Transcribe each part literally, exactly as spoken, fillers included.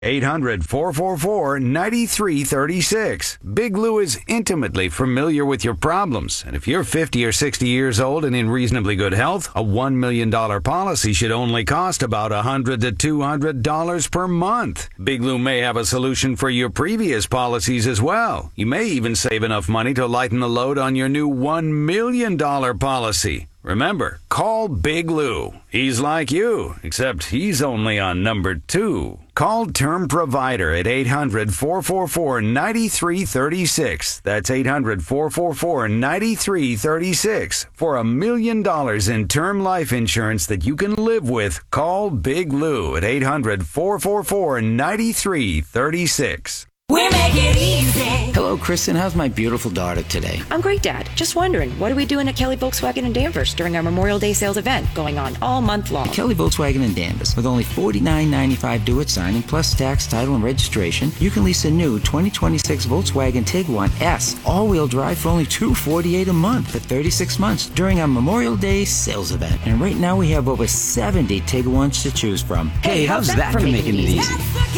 eight hundred, four four four, nine three three six. Big Lou is intimately familiar with your problems, and if you're fifty or sixty years old and in reasonably good health, a one million dollars policy should only cost about one hundred to two hundred dollars per month. Big Lou may have a solution for your previous policies as well. You may even save enough money to lighten the load on your new one million dollars policy. Remember, call Big Lou. He's like you, except he's only on number two. Call Term Provider at eight hundred, four four four, nine three three six. That's eight hundred, four four four, nine three three six. For a million dollars in term life insurance that you can live with, call Big Lou at eight hundred, four four four, nine three three six. We make it easy. Hello, Kristen. How's my beautiful daughter today? I'm great, Dad. Just wondering, what are we doing at Kelly Volkswagen in Danvers during our Memorial Day sales event going on all month long? At Kelly Volkswagen in Danvers, with only forty-nine ninety-five due at signing, plus tax, title, and registration, you can lease a new twenty twenty-six Volkswagen Tiguan S all-wheel drive for only two hundred forty-eight dollars a month for thirty-six months during our Memorial Day sales event. And right now, we have over seventy Tiguans to choose from. Hey, how's, how's that, that for making it easy?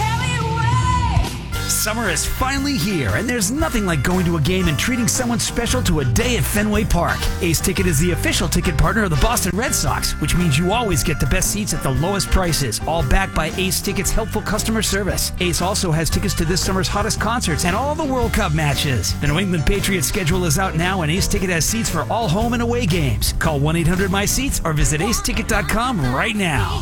Summer is finally here, and there's nothing like going to a game and treating someone special to a day at Fenway Park. Ace Ticket is the official ticket partner of the Boston Red Sox, which means you always get the best seats at the lowest prices, all backed by Ace Ticket's helpful customer service. Ace also has tickets to this summer's hottest concerts and all the World Cup matches. The New England Patriots schedule is out now, and Ace Ticket has seats for all home and away games. Call one eight hundred my seats or visit ace ticket dot com right now.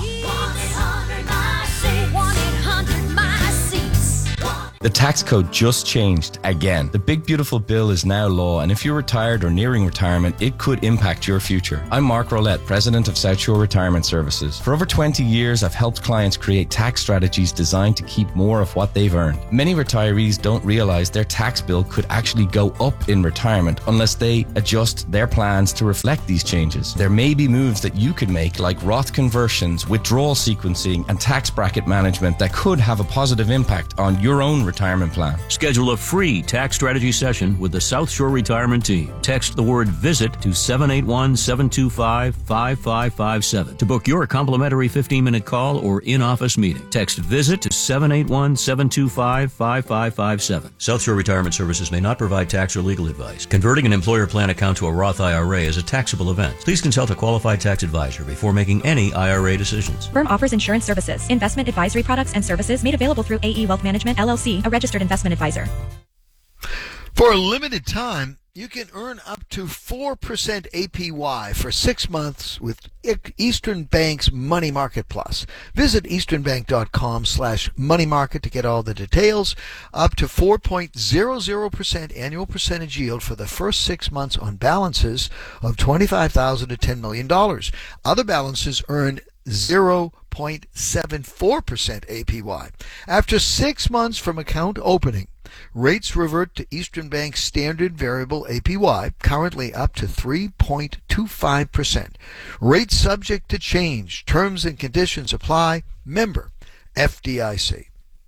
The tax code just changed again. The Big Beautiful Bill is now law, and if you're retired or nearing retirement, it could impact your future. I'm Mark Rolette, President of South Shore Retirement Services. For over twenty years, I've helped clients create tax strategies designed to keep more of what they've earned. Many retirees don't realize their tax bill could actually go up in retirement unless they adjust their plans to reflect these changes. There may be moves that you could make, like Roth conversions, withdrawal sequencing, and tax bracket management that could have a positive impact on your own retirement plan. Schedule a free tax strategy session with the South Shore Retirement Team. Text the word VISIT to seven eight one, seven two five, five five five seven to book your complimentary fifteen-minute call or in-office meeting. Text VISIT to seven eight one, seven two five, five five five seven. South Shore Retirement Services may not provide tax or legal advice. Converting an employer plan account to a Roth I R A is a taxable event. Please consult a qualified tax advisor before making any I R A decisions. Firm offers insurance services, investment advisory products and services made available through A E Wealth Management, L L C, a registered investment advisor. For a limited time, you can earn up to four percent A P Y for six months with Eastern Bank's Money Market Plus. Visit easternbank.com slash money market to get all the details. Up to four point zero zero percent annual percentage yield for the first six months on balances of twenty-five thousand dollars to ten million dollars. Other balances earn zero point seven four percent A P Y. After six months from account opening, rates revert to Eastern Bank's standard variable A P Y, currently up to three point two five percent. Rates subject to change. Terms and conditions apply. Member F D I C.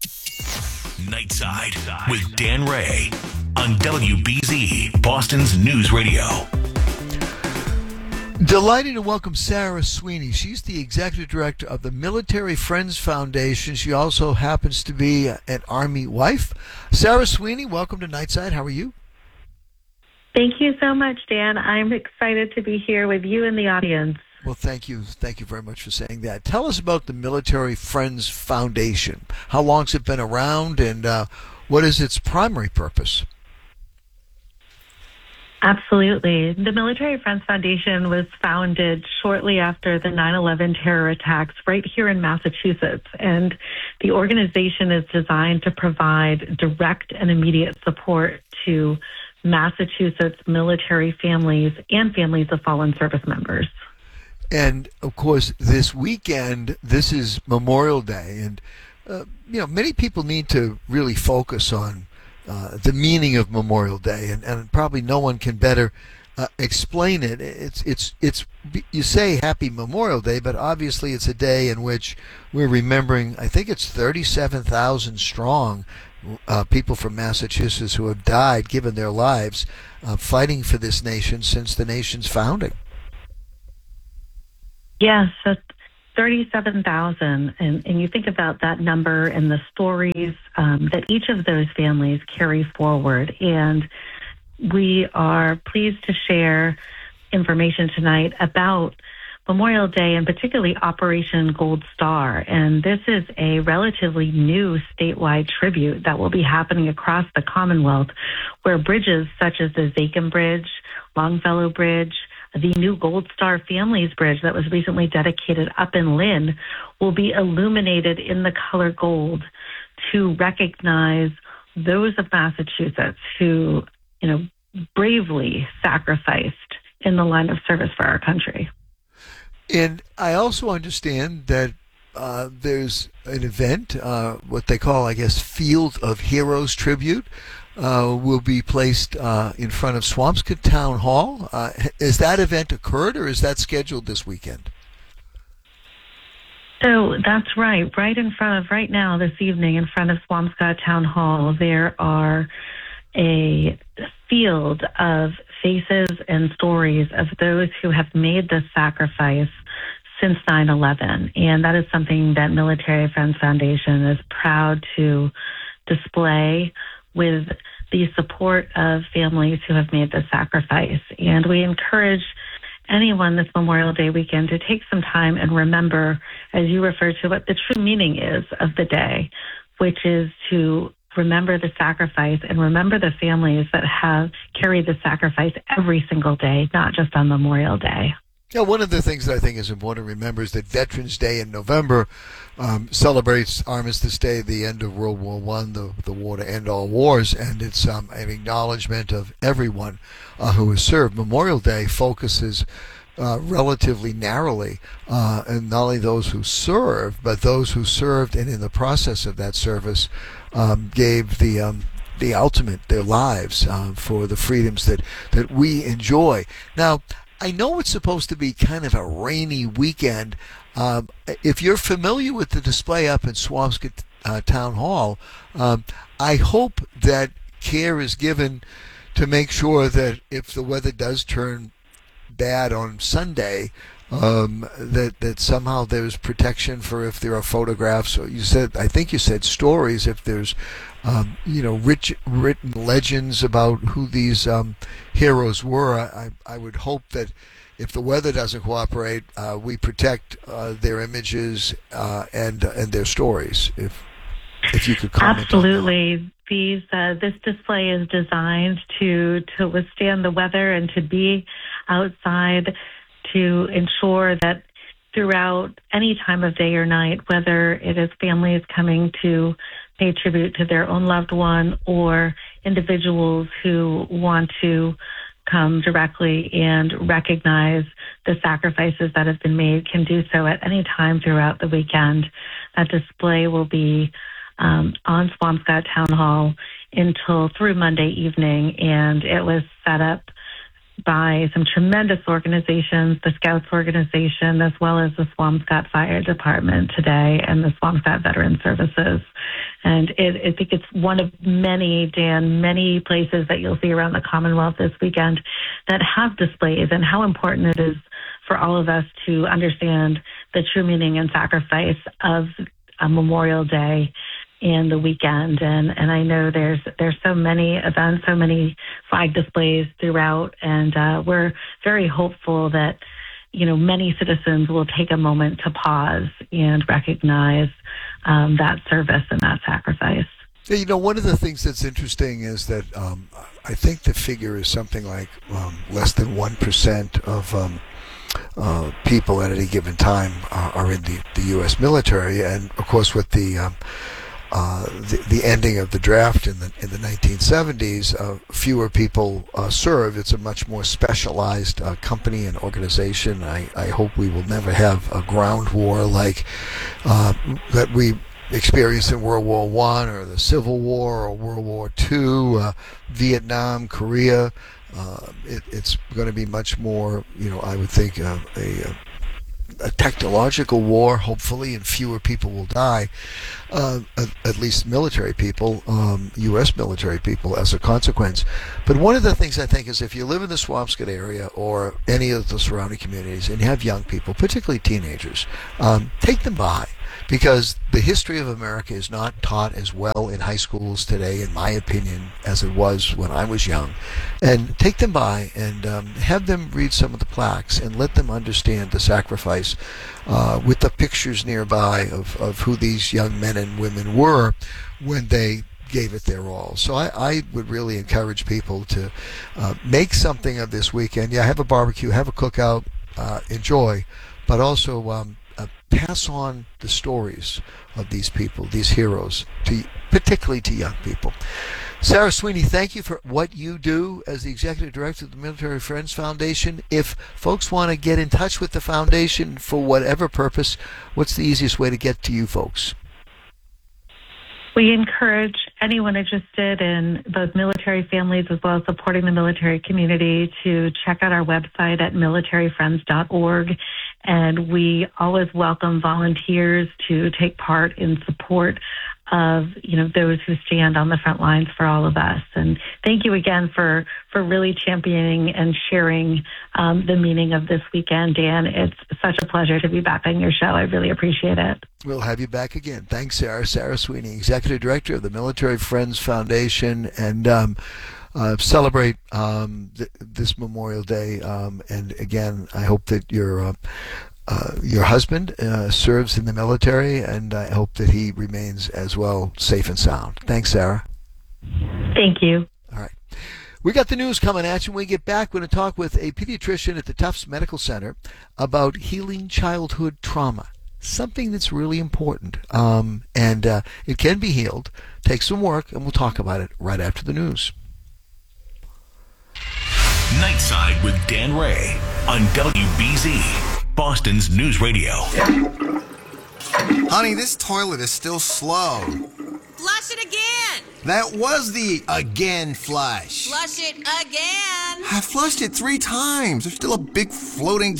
Nightside with Dan Ray on W B Z, Boston's News Radio. Delighted to welcome Sarah Sweeney. She's the executive director of the Military Friends Foundation. She also happens to be an Army wife. Sarah Sweeney, welcome to Nightside. How are you? Thank you so much, Dan. I'm excited to be here with you and the audience. Well, thank you. Thank you very much for saying that. Tell us about the Military Friends Foundation. How long has it been around, and uh, what is its primary purpose? Absolutely. The Military Friends Foundation was founded shortly after the nine eleven terror attacks right here in Massachusetts. And the organization is designed to provide direct and immediate support to Massachusetts military families and families of fallen service members. And, of course, this weekend, this is Memorial Day. And, uh, you know, many people need to really focus on Uh, the meaning of Memorial Day, and, and probably no one can better uh, explain it. It's it's it's you say Happy Memorial Day, but obviously it's a day in which we're remembering. I think it's thirty-seven thousand strong uh, people from Massachusetts who have died, given their lives, uh, fighting for this nation since the nation's founding. Yes, thirty-seven thousand, and, and you think about that number and the stories um, that each of those families carry forward. And we are pleased to share information tonight about Memorial Day and particularly Operation Gold Star. And this is a relatively new statewide tribute that will be happening across the Commonwealth, where bridges such as the Zachem Bridge, Longfellow Bridge, the new Gold Star Families Bridge that was recently dedicated up in Lynn will be illuminated in the color gold to recognize those of Massachusetts who, you know, bravely sacrificed in the line of service for our country. And I also understand that uh, there's an event, uh, what they call, I guess, Field of Heroes Tribute, uh, will be placed uh, in front of Swampscott Town Hall. Uh, has that event occurred, or is that scheduled this weekend? So that's right. Right in front of, right now, this evening, in front of Swampscott Town Hall, there are a field of faces and stories of those who have made this sacrifice since nine eleven. And that is something that Military Friends Foundation is proud to display with the support of families who have made this sacrifice. And we encourage anyone this Memorial Day weekend to take some time and remember, as you refer to, what the true meaning is of the day, which is to remember the sacrifice and remember the families that have carried the sacrifice every single day, not just on Memorial Day. Yeah, one of the things that I think is important to remember is that Veterans Day in November um, celebrates Armistice Day, the end of World War One, the the war to end all wars, and it's um, an acknowledgement of everyone uh, who has served. Memorial Day focuses uh, relatively narrowly, uh, and not only those who served, but those who served and in the process of that service um, gave the um, the ultimate, their lives uh, for the freedoms that that we enjoy. Now, I know it's supposed to be kind of a rainy weekend. Um, if you're familiar with the display up in Swampscott uh, Town Hall, um, I hope that care is given to make sure that if the weather does turn bad on Sunday, um, that that somehow there's protection for if there are photographs. Or you said, I think you said stories. If there's Um, you know, rich written legends about who these um, heroes were. I, I would hope that if the weather doesn't cooperate, uh, we protect uh, their images uh, and uh, and their stories. If if you could comment. Absolutely. On that. These uh, this display is designed to to withstand the weather and to be outside to ensure that throughout any time of day or night, whether it is families coming to pay tribute to their own loved one or individuals who want to come directly and recognize the sacrifices that have been made, can do so at any time throughout the weekend. That display will be um, on Swampscott Town Hall until through Monday evening, and it was set up by some tremendous organizations, the Scouts organization, as well as the Swampscott Fire Department today and the Swampscott Veteran Services. And it, I think it's one of many, Dan, many places that you'll see around the Commonwealth this weekend that have displays, and how important it is for all of us to understand the true meaning and sacrifice of a Memorial Day and the weekend. And, and I know there's there's so many events, so many flag displays throughout, and uh, we're very hopeful that, you know, many citizens will take a moment to pause and recognize um, that service and that sacrifice. Yeah, you know, one of the things that's interesting is that um, I think the figure is something like um, less than one percent of um, uh, people at any given time uh, are in the, the U S military. And, of course, with the um, Uh, the, the ending of the draft in the in the nineteen seventies, uh, fewer people uh, serve. It's a much more specialized uh, company and organization. I, I hope we will never have a ground war like uh, that we experienced in World War One or the Civil War or World War Two, uh, Vietnam, Korea. Uh, it, it's going to be much more, you know, I would think uh, a, a a technological war, hopefully, and fewer people will die, uh, at, at least military people, um, U S military people as a consequence. But one of the things I think is if you live in the Swampscott area or any of the surrounding communities and you have young people, particularly teenagers, um, take them by. Because the history of America is not taught as well in high schools today, in my opinion, as it was when I was young. And take them by and um, have them read some of the plaques and let them understand the sacrifice uh, with the pictures nearby of, of who these young men and women were when they gave it their all. So I, I would really encourage people to uh, make something of this weekend. Yeah, have a barbecue, have a cookout, uh, enjoy, but also um, uh, pass on the stories of these people, these heroes, to particularly to young people. Sarah Sweeney, thank you for what you do as the Executive Director of the Military Friends Foundation. If folks want to get in touch with the foundation for whatever purpose, what's the easiest way to get to you folks? We encourage anyone interested in both military families as well as supporting the military community to check out our website at military friends dot org. And we always welcome volunteers to take part in support of, you know, those who stand on the front lines for all of us. And thank you again for, for really championing and sharing um, the meaning of this weekend, Dan. It's such a pleasure to be back on your show. I really appreciate it. We'll have you back again. Thanks, Sarah. Sarah Sweeney, Executive Director of the Military Friends Foundation, and um, uh, celebrate um, th- this Memorial Day. Um, and again, I hope that your uh, uh, your husband uh, serves in the military, and I hope that he remains as well safe and sound. Thanks, Sarah. Thank you. All right. We got the news coming at you. When we get back, we're going to talk with a pediatrician at the Tufts Medical Center about healing childhood trauma. Something that's really important, um, and uh, it can be healed. Takes some work, and we'll talk about it right after the news. Nightside with Dan Ray on W B Z, Boston's News Radio. Honey, this toilet is still slow. Flush it again. That was the again flush. Flush it again. I flushed it three times. There's still a big floating...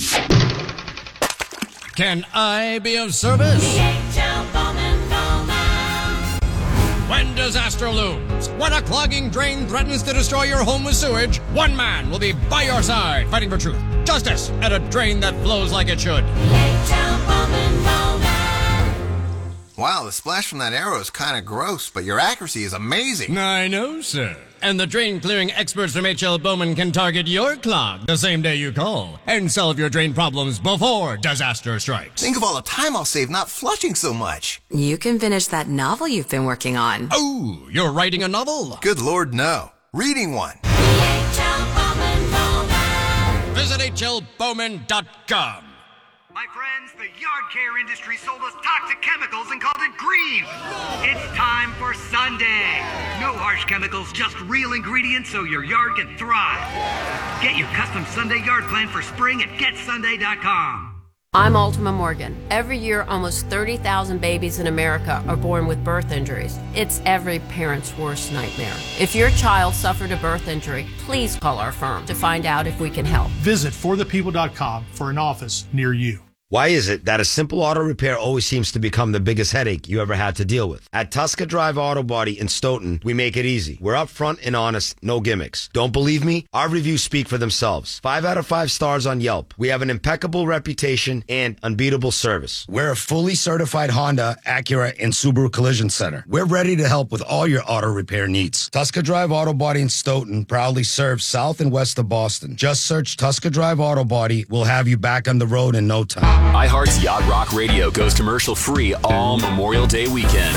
Can I be of service? D H L Bowman Bowman. When disaster looms, when a clogging drain threatens to destroy your home with sewage, one man will be by your side fighting for truth, justice, and a drain that flows like it should. D H L Bowman Bowman. Wow, the splash from that arrow is kind of gross, but your accuracy is amazing. I know, sir. And the drain clearing experts from H L Bowman can target your clog the same day you call and solve your drain problems before disaster strikes. Think of all the time I'll save not flushing so much. You can finish that novel you've been working on. Oh, you're writing a novel? Good Lord, no. Reading one. D H L Bowman Bowman. Visit H L Bowman dot com. My friends, the yard care industry sold us toxic chemicals and called it green. It's time for Sunday. No harsh chemicals, just real ingredients so your yard can thrive. Get your custom Sunday yard plan for spring at get sunday dot com. I'm Ultima Morgan. Every year, almost thirty thousand babies in America are born with birth injuries. It's every parent's worst nightmare. If your child suffered a birth injury, please call our firm to find out if we can help. Visit for the people dot com for an office near you. Why is it that a simple auto repair always seems to become the biggest headache you ever had to deal with? At Tusker Drive Auto Body in Stoughton, we make it easy. We're upfront and honest, no gimmicks. Don't believe me? Our reviews speak for themselves. Five out of five stars on Yelp. We have an impeccable reputation and unbeatable service. We're a fully certified Honda, Acura, and Subaru Collision Center. We're ready to help with all your auto repair needs. Tusker Drive Auto Body in Stoughton proudly serves south and west of Boston. Just search Tusker Drive Auto Body. We'll have you back on the road in no time. iHeart's Yacht Rock Radio goes commercial-free all Memorial Day weekend.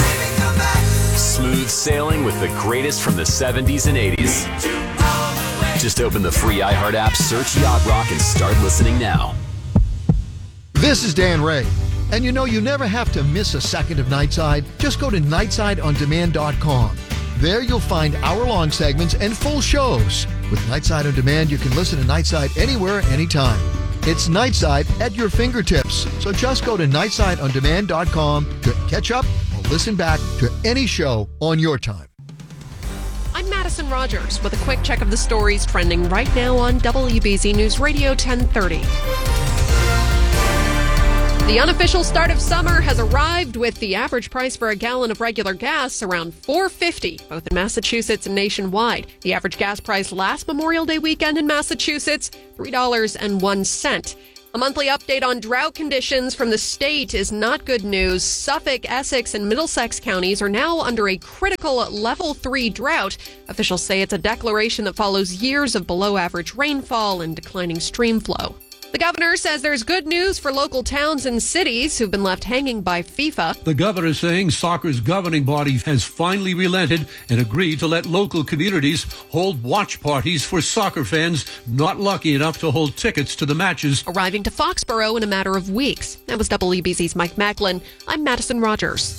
Smooth sailing with the greatest from the seventies and eighties. Just open the free iHeart app, search Yacht Rock, and start listening now. This is Dan Ray. And you know, you never have to miss a second of Nightside. Just go to nightside on demand dot com. There you'll find hour-long segments and full shows. With Nightside on Demand, you can listen to Nightside anywhere, anytime. It's Nightside at your fingertips. So just go to nightside on demand dot com to catch up or listen back to any show on your time. I'm Madison Rogers with a quick check of the stories trending right now on W B Z News Radio ten thirty. The unofficial start of summer has arrived with the average price for a gallon of regular gas around four dollars and fifty cents, both in Massachusetts and nationwide. The average gas price last Memorial Day weekend in Massachusetts, three dollars and one cent. A monthly update on drought conditions from the state is not good news. Suffolk, Essex, and Middlesex counties are now under a critical level three drought. Officials say it's a declaration that follows years of below average rainfall and declining stream flow. The governor says there's good news for local towns and cities who've been left hanging by FIFA. The governor is saying soccer's governing body has finally relented and agreed to let local communities hold watch parties for soccer fans not lucky enough to hold tickets to the matches. Arriving to Foxborough in a matter of weeks. That was W B Z's Mike Macklin. I'm Madison Rogers.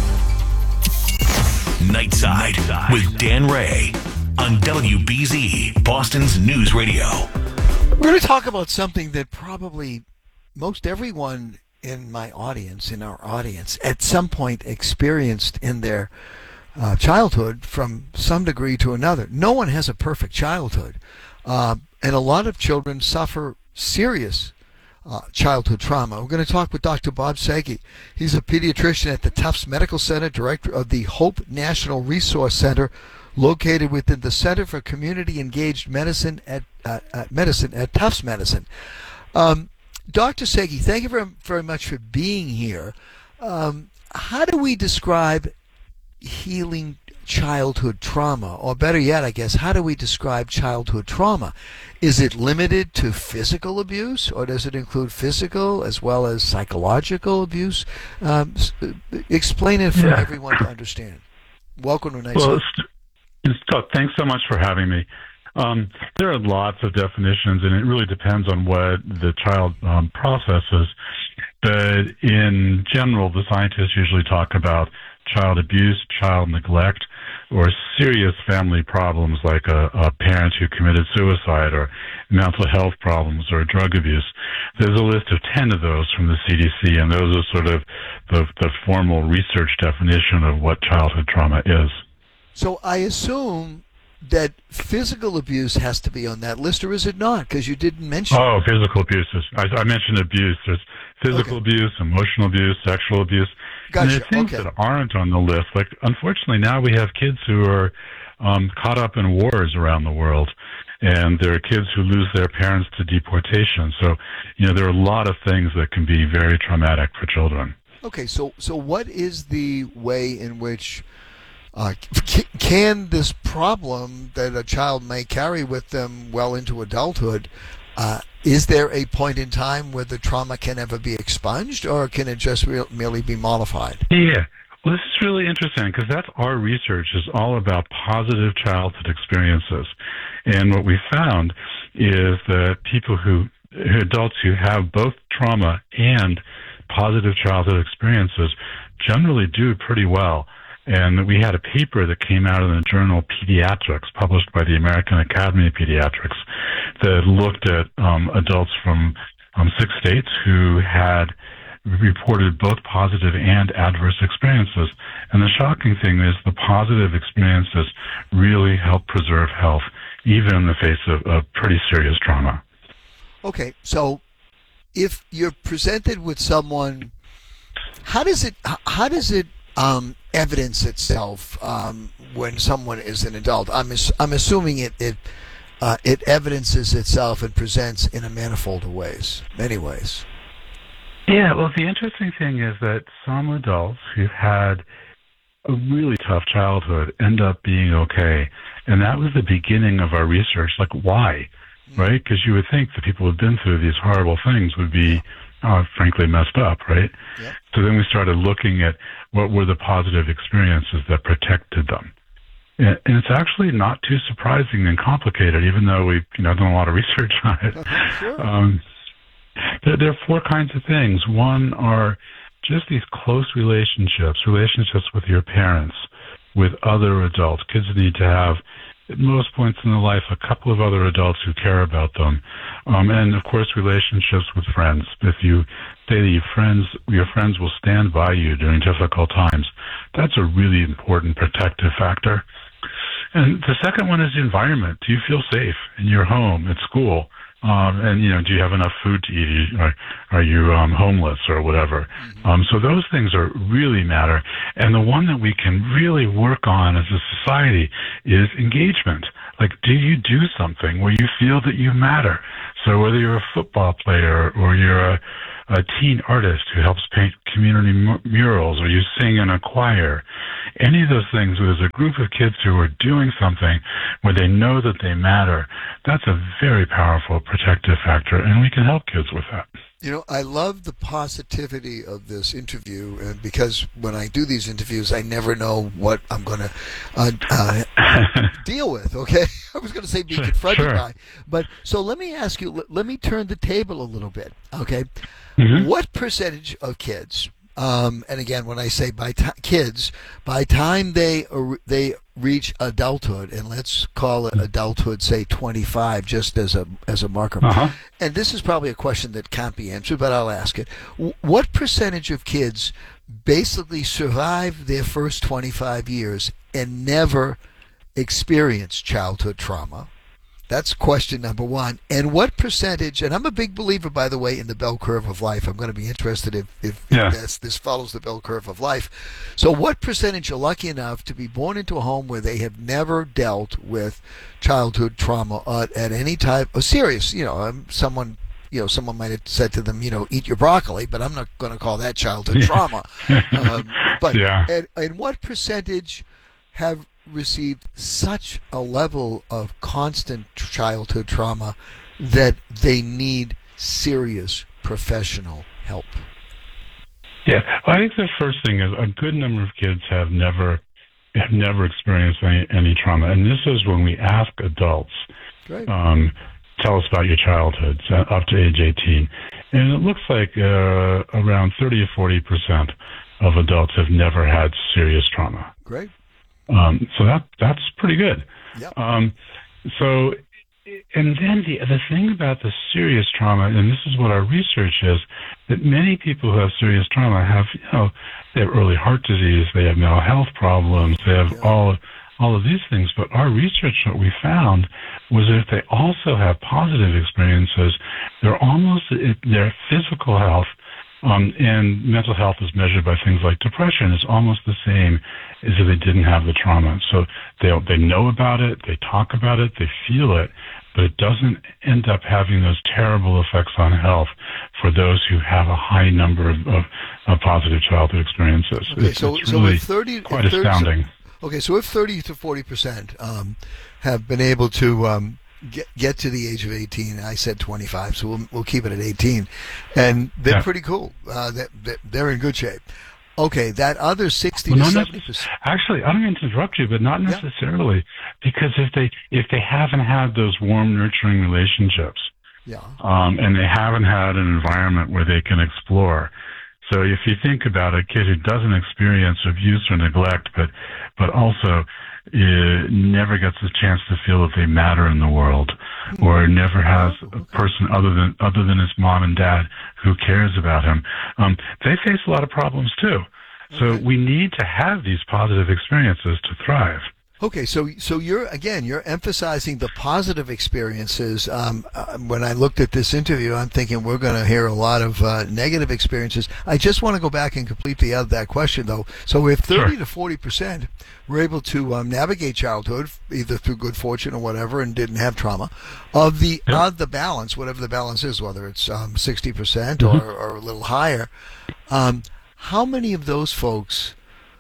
Nightside with Dan Ray on W B Z, Boston's News Radio. We're going to talk about something that probably most everyone in my audience, in our audience, at some point experienced in their uh, childhood from some degree to another. No one has a perfect childhood. Uh, and a lot of children suffer serious uh, childhood trauma. We're going to talk with Doctor Bob Segi. He's a pediatrician at the Tufts Medical Center, director of the Hope National Resource Center, located within the Center for Community Engaged Medicine at uh, uh, Medicine at Tufts Medicine. Um, Doctor Segi, thank you very, very much for being here. Um, how do we describe healing childhood trauma? Or better yet, I guess, how do we describe childhood trauma? Is it limited to physical abuse, or does it include physical as well as psychological abuse? Um, explain it for yeah. everyone to understand. Welcome to Night Well, City. So thanks so much for having me. Um, there are lots of definitions, and it really depends on what the child um, processes. But in general, the scientists usually talk about child abuse, child neglect, or serious family problems like a, a parent who committed suicide, or mental health problems, or drug abuse. There's a list of ten of those from the C D C, and those are sort of the, the formal research definition of what childhood trauma is. So I assume that physical abuse has to be on that list, or is it not? Because you didn't mention Oh, physical abuse. Is, I, I mentioned abuse. There's physical okay. abuse, emotional abuse, sexual abuse. Gotcha. And there are things okay. that aren't on the list. Like, unfortunately, now we have kids who are um, caught up in wars around the world. And there are kids who lose their parents to deportation. So, you know, there are a lot of things that can be very traumatic for children. Okay, so so what is the way in which uh, c- can this problem that a child may carry with them well into adulthood, uh, is there a point in time where the trauma can ever be expunged, or can it just re- merely be modified? Yeah. Well, this is really interesting because that's our research is all about positive childhood experiences. And what we found is that people who, adults who have both trauma and positive childhood experiences generally do pretty well. And we had a paper that came out in the journal Pediatrics, published by the American Academy of Pediatrics, that looked at um, adults from um, six states who had reported both positive and adverse experiences. And the shocking thing is the positive experiences really help preserve health, even in the face of, of pretty serious trauma. Okay, so if you're presented with someone, how does it how does it um, evidence itself um, when someone is an adult? I'm I'm assuming it it uh, it evidences itself and presents in a manifold of ways, many ways. Yeah, well, the interesting thing is that some adults who've had a really tough childhood end up being okay. And that was the beginning of our research. Like, why? Mm-hmm. Right? Because you would think the people who've been through these horrible things would be, oh, frankly, messed up, right? Yep. So then we started looking at what were the positive experiences that protected them. And it's actually not too surprising and complicated, even though we've you know, done a lot of research on it. Sure. Um, there, there are four kinds of things. One are just these close relationships, relationships with your parents, with other adults. Kids need to have, at most points in their life, a couple of other adults who care about them. Um, and, of course, relationships with friends. If you say that your friends, your friends will stand by you during difficult times, that's a really important protective factor. And the second one is the environment. Do you feel safe in your home, at school? Um, and, you know, do you have enough food to eat? Are, are you um, homeless or whatever? Mm-hmm. Um, so those things are really matter. And the one that we can really work on as a society is engagement. Like, do you do something where you feel that you matter? So whether you're a football player or you're a, a teen artist who helps paint community m- murals or you sing in a choir, any of those things where there's a group of kids who are doing something where they know that they matter, that's a very powerful protective factor, and we can help kids with that. You know, I love the positivity of this interview, and because when I do these interviews, I never know what I'm going to uh, uh, deal with, okay? I was going to say be confronted Sure. by. But so let me ask you, let, let me turn the table a little bit, okay? Mm-hmm. What percentage of kids, um, and again, when I say by t- kids, by time they are, they reach adulthood, and let's call it adulthood, say twenty-five, just as a as a marker. Uh-huh. And this is probably a question that can't be answered, but I'll ask it. W- what percentage of kids basically survive their first twenty-five years and never experience childhood trauma? That's question number one. And what percentage, and I'm a big believer, by the way, in the bell curve of life. I'm going to be interested if, if, Yeah. if that's, this follows the bell curve of life. So what percentage are lucky enough to be born into a home where they have never dealt with childhood trauma at, at any type of serious, you know, um, someone, you know, someone might have said to them, you know, eat your broccoli, but I'm not going to call that childhood trauma. um, but Yeah. and, and what percentage have received such a level of constant childhood trauma that they need serious professional help? Yeah, well, I think the first thing is a good number of kids have never have never experienced any, any trauma, and this is when we ask adults, Great. um, tell us about your childhood, so up to age eighteen, and it looks like uh, around thirty or forty percent of adults have never had serious trauma. Great. Um, so that that's pretty good. Yep. Um, so, and then the the thing about the serious trauma, and this is what our research is, that many people who have serious trauma have, you know, they have early heart disease, they have mental health problems, they have Yeah. all all of these things. But our research, what we found was that if they also have positive experiences, they're almost their physical health. Um, and mental health is measured by things like depression. It's almost the same as if they didn't have the trauma. So they they know about it, they talk about it, they feel it, but it doesn't end up having those terrible effects on health for those who have a high number of, of, of positive childhood experiences. Okay, it's, so, it's so really if thirty, quite if thirty, astounding. Okay, so if thirty to forty percent um, have been able to um, get get to the age of eighteen, I said twenty-five, so we'll we'll keep it at eighteen, and they're Yeah. pretty cool. Uh, they, they, they're in good shape. Okay, that other sixty Well, to not seventy necess- percent. Actually, I don't mean to interrupt you, but not Yeah. necessarily, because if they if they haven't had those warm, nurturing relationships, Yeah. um, and they haven't had an environment where they can explore. So if you think about a kid who doesn't experience abuse or neglect, but but also uh, never gets a chance to feel that they matter in the world, or never has a person other than other than his mom and dad who cares about him, um, they face a lot of problems too. So we need to have these positive experiences to thrive. Okay, so so you're again you're emphasizing the positive experiences. Um, uh, when I looked at this interview, I'm thinking we're going to hear a lot of uh, negative experiences. I just want to go back and complete the other that question though. So if thirty Sure. to forty percent were able to um, navigate childhood either through good fortune or whatever, and didn't have trauma, of the Yeah. of the balance, whatever the balance is, whether it's um, sixty percent Mhm. or, or a little higher, um, how many of those folks?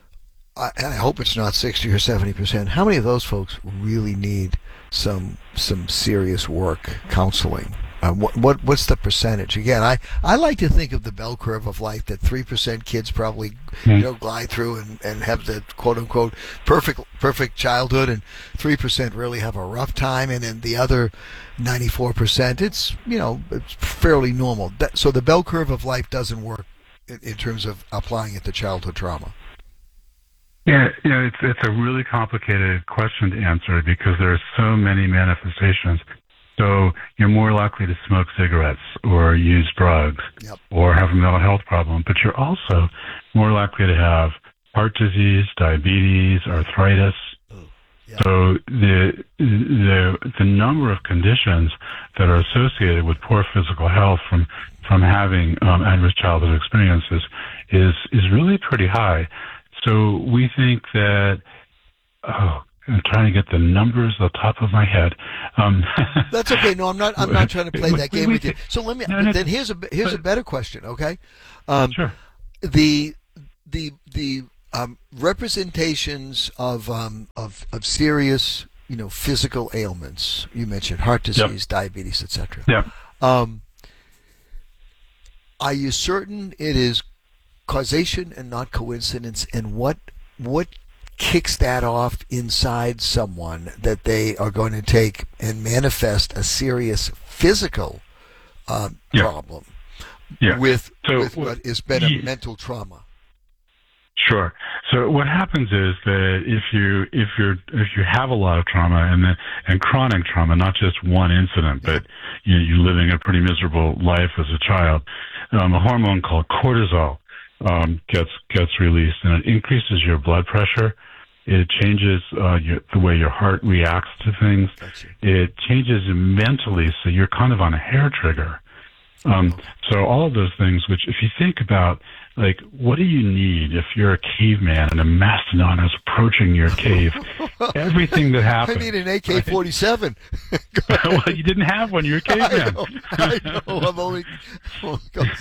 I, and I hope it's not sixty or seventy percent. How many of those folks really need some some serious work, counseling? Uh, what what what's the percentage? Again, I, I like to think of the bell curve of life that three percent kids probably you know glide through and, and have the quote unquote perfect perfect childhood, and three percent really have a rough time, and then the other ninety-four percent it's you know it's fairly normal. That, so the bell curve of life doesn't work in, in terms of applying it to childhood trauma. Yeah, you know, it's it's a really complicated question to answer because there are so many manifestations. So you're more likely to smoke cigarettes or use drugs Yep. or have a mental health problem, but you're also more likely to have heart disease, diabetes, arthritis. So the the the number of conditions that are associated with poor physical health from from having um, adverse childhood experiences is is really pretty high. So we think that. Oh, I'm trying to get the numbers on the top of my head. Um, That's okay. No, I'm not. I'm not trying to play that game we, with you. So let me. No, no, then here's a here's a better question. Okay. Um, sure. The the the um, representations of um, of of serious, you know, physical ailments. You mentioned heart disease, yep. diabetes, et cetera. Yeah. Um, are you certain it is causation and not coincidence? And what what kicks that off inside someone that they are going to take and manifest a serious physical uh, yeah. problem yeah. with so, with what has been yeah. a mental trauma? Sure. So what happens is that if you if you if you have a lot of trauma and the, and chronic trauma, not just one incident, but you know, you're living a pretty miserable life as a child, um, a hormone called cortisol um, gets gets released, and it increases your blood pressure. It changes uh, your, the way your heart reacts to things. It changes you mentally, so you're kind of on a hair trigger. Um, so all of those things, which if you think about, like, what do you need if you're a caveman and a mastodon is approaching your cave? Everything that happens. I need an A K forty-seven. Well, you didn't have one. You're a caveman. I know. I know. I'm only. Oh,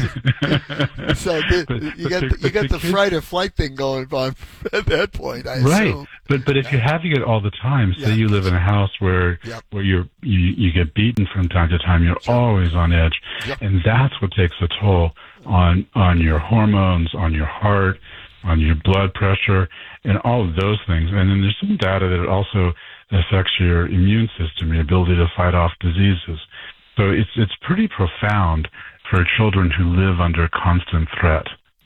so the, but, you but got the, the, you got the the kids, fright or flight thing going on at that point. I right. assume. But but if you're having it all the time, say yeah. you live in a house where yep. where you're you you get beaten from time to time, you're yep. always on edge, yep. and that's what takes a toll on on your hormones, on your heart, on your blood pressure, and all of those things. And then there's some data that it also affects your immune system, your ability to fight off diseases. So it's it's pretty profound for children who live under constant threat.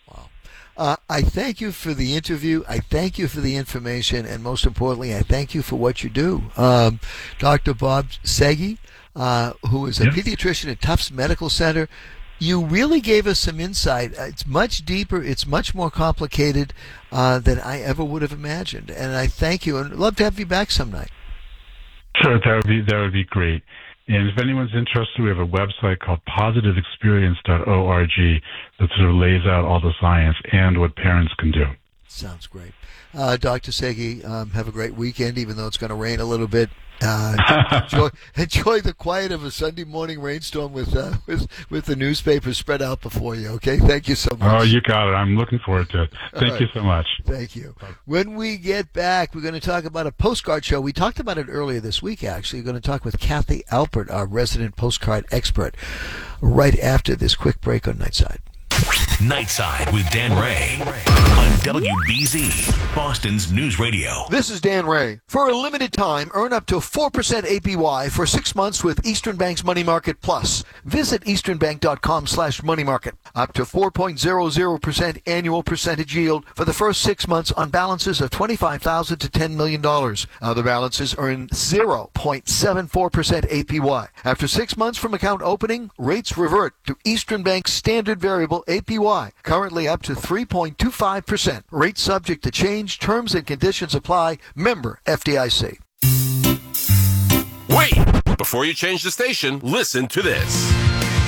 Uh, I thank you for the interview. I thank you for the information, and most importantly, I thank you for what you do. Um, Doctor Bob Segi, uh, who is a yep. pediatrician at Tufts Medical Center, you really gave us some insight. It's much deeper. It's much more complicated uh, than I ever would have imagined, and I thank you, and I'd love to have you back some night. Sure, that would be that would be great. And if anyone's interested, we have a website called positive experience dot org that sort of lays out all the science and what parents can do. Sounds great. Uh, Doctor Segi, um, have a great weekend, even though it's going to rain a little bit. Uh, enjoy, enjoy the quiet of a Sunday morning rainstorm with, uh, with with the newspaper spread out before you, okay? Thank you so much. Oh, you got it. I'm looking forward to it. Thank right. you so much. Thank you. When we get back, we're going to talk about a postcard show. We talked about it earlier this week, actually. We're going to talk with Kathy Alpert, our resident postcard expert, right after this quick break on Nightside. Nightside with Dan Ray on W B Z, Boston's News Radio. This is Dan Ray. For a limited time, earn up to four percent A P Y for six months with Eastern Bank's Money Market Plus. Visit easternbank.com slash money market. Up to four point zero zero percent annual percentage yield for the first six months on balances of twenty-five thousand dollars to ten million dollars. Other balances earn zero point seven four percent A P Y. After six months from account opening, rates revert to Eastern Bank's standard variable A P Y, currently up to three point two five percent. Rates subject to change. Terms and conditions apply. Member F D I C. Wait! Before you change the station, listen to this.